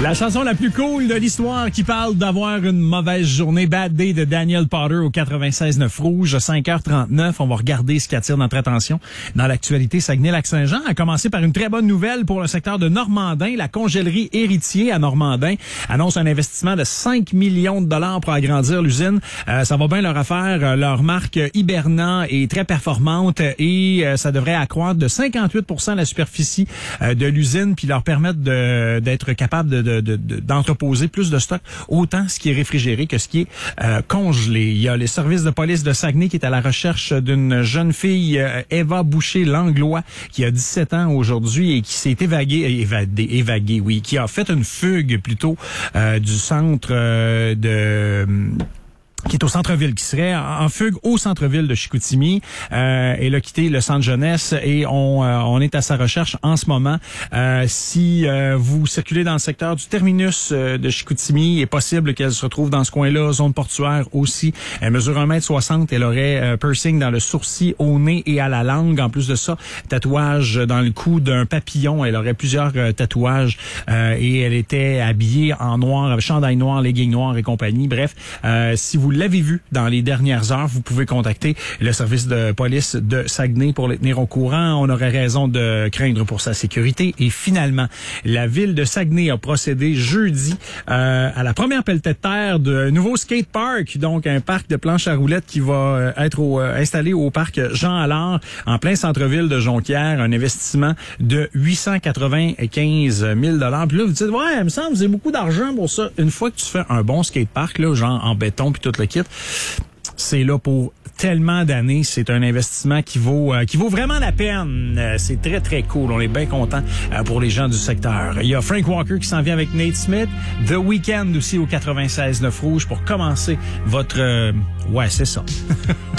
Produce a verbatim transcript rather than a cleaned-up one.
La chanson la plus cool de l'histoire qui parle d'avoir une mauvaise journée. Bad Day de Daniel Powter au quatre-vingt-seize neuf Rouge, cinq heures trente-neuf. On va regarder ce qui attire notre attention dans l'actualité Saguenay-Lac-Saint-Jean. A commencé par une très bonne nouvelle pour le secteur de Normandin. La congèlerie Héritier à Normandin annonce un investissement de cinq millions de dollars pour agrandir l'usine. Euh, ça va bien leur affaire. Leur marque Hiberna est très performante et euh, ça devrait accroître de cinquante-huit pour cent la superficie euh, de l'usine puis leur permettre de, d'être capable de De, de, de, d'entreposer plus de stock, autant ce qui est réfrigéré que ce qui est euh, congelé. Il y a les services de police de Saguenay qui est à la recherche d'une jeune fille, euh, Eva Boucher-Langlois, qui a dix-sept ans aujourd'hui et qui s'est évaguée, évadée, évaguée, oui, qui a fait une fugue plutôt euh, du centre euh, de... qui est au centre-ville, qui serait en fugue au centre-ville de Chicoutimi. Euh, elle a quitté le centre jeunesse et on, euh, on est à sa recherche en ce moment. Euh, si euh, vous circulez dans le secteur du terminus euh, de Chicoutimi, il est possible qu'elle se retrouve dans ce coin-là, zone portuaire aussi. Elle mesure un mètre soixante, elle aurait euh, piercing dans le sourcil, au nez et à la langue. En plus de ça, tatouage dans le cou d'un papillon. Elle aurait plusieurs euh, tatouages euh, et elle était habillée en noir, chandail noir, legging noir et compagnie. Bref, euh, si vous l'avez vu dans les dernières heures, vous pouvez contacter le service de police de Saguenay pour les tenir au courant. On aurait raison de craindre pour sa sécurité. Et finalement, la ville de Saguenay a procédé jeudi euh, à la première pelletée de terre d'un nouveau skate park, donc un parc de planches à roulettes qui va euh, être au, euh, installé au parc Jean Allard, en plein centre-ville de Jonquière, un investissement de huit cent quatre-vingt-quinze mille dollars. Puis là, vous dites, ouais, il me semble que c'est beaucoup d'argent pour ça. Une fois que tu fais un bon skate park, là, genre en béton puis tout le kit, c'est là pour tellement d'années. C'est un investissement qui vaut euh, qui vaut vraiment la peine. Euh, c'est très, très cool. On est bien content euh, pour les gens du secteur. Il y a Frank Walker qui s'en vient avec Nate Smith. The Weeknd aussi au quatre-vingt-seize neuf Rouge pour commencer votre... Euh, ouais, c'est ça.